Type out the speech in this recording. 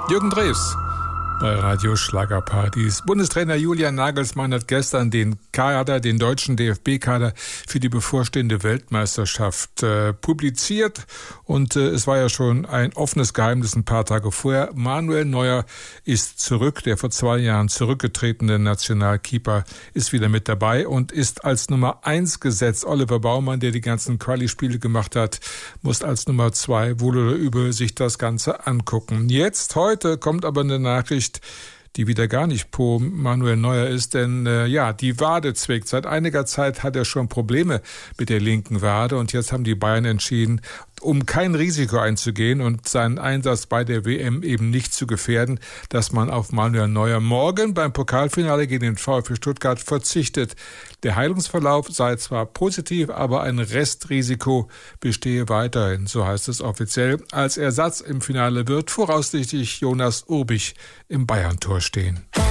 Jürgen Drews bei Radio Schlagerpartys. Bundestrainer Julian Nagelsmann hat gestern den deutschen DFB-Kader für die bevorstehende Weltmeisterschaft publiziert. Und es war ja schon ein offenes Geheimnis ein paar Tage vorher. Manuel Neuer ist zurück. Der vor 2 Jahren zurückgetretene Nationalkeeper ist wieder mit dabei und ist als Nummer 1 gesetzt. Oliver Baumann, der die ganzen Quali-Spiele gemacht hat, muss als Nummer 2 wohl oder übel sich das Ganze angucken. Heute kommt aber eine Nachricht, die wieder gar nicht pro Manuel Neuer ist, denn die Wade zwickt. Seit einiger Zeit hat er schon Probleme mit der linken Wade und jetzt haben die Bayern entschieden, um kein Risiko einzugehen und seinen Einsatz bei der WM eben nicht zu gefährden, dass man auf Manuel Neuer morgen beim Pokalfinale gegen den VfB Stuttgart verzichtet. Der Heilungsverlauf sei zwar positiv, aber ein Restrisiko bestehe weiterhin, so heißt es offiziell. Als Ersatz im Finale wird voraussichtlich Jonas Urbich im Bayern-Tor stehen.